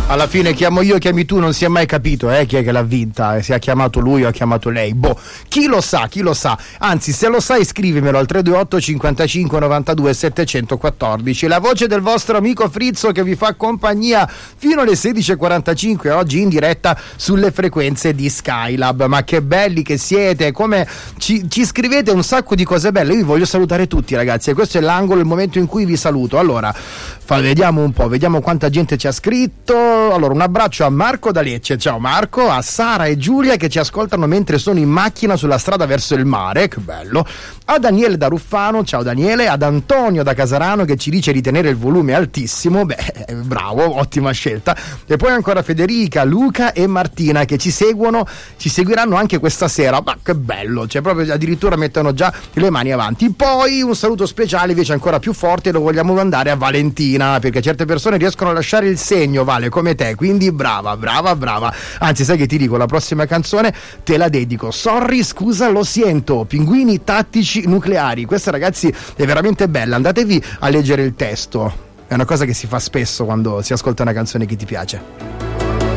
alla fine chiamo io, chiami tu, non si è mai capito chi è che l'ha vinta, se ha chiamato lui o ha chiamato lei. Chi lo sa, anzi se lo sai scrivimelo al 328 55 92 714. La voce del vostro amico Frizzo che vi fa compagnia fino alle 16:45 oggi in diretta sulle frequenze di Skylab. Ma che belli che siete, come ci scrivete un sacco di cose belle. Io vi voglio salutare tutti, ragazzi, e questo è l'angolo, il momento in cui vi saluto. Allora vediamo un po', vediamo quanta gente ci ha scritto. Allora, un abbraccio a Marco da Lecce, ciao Marco, a Sara e Giulia che ci ascoltano mentre sono in macchina sulla strada verso il mare, che bello, a Daniele da Ruffano, ciao Daniele, ad Antonio da Casarano che ci dice di tenere il volume altissimo, bravo, ottima scelta, e poi ancora Federica, Luca e Martina che ci seguiranno anche questa sera, ma che bello, cioè proprio addirittura mettono già le mani avanti. Poi un saluto speciale invece ancora più forte lo vogliamo mandare a Valentina, perché certe persone riescono a lasciare il segno, Vale, come te, quindi brava, anzi sai che ti dico, la prossima canzone te la dedico, sorry, scusa, lo sento, pinguini tattici nucleari. Questa, ragazzi, è veramente bella, andatevi a leggere il testo, è una cosa che si fa spesso quando si ascolta una canzone che ti piace.